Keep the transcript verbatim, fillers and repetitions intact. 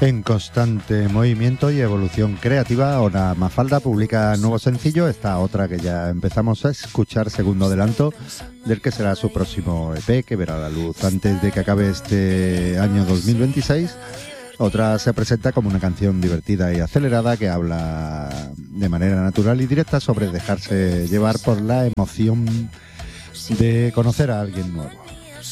En constante movimiento y evolución creativa, Ona Mafalda publica nuevo sencillo, esta otra que ya empezamos a escuchar, segundo adelanto del que será su próximo E P, que verá la luz antes de que acabe este año dos mil veintiséis. Otra se presenta como una canción divertida y acelerada que habla de manera natural y directa sobre dejarse llevar por la emoción de conocer a alguien nuevo.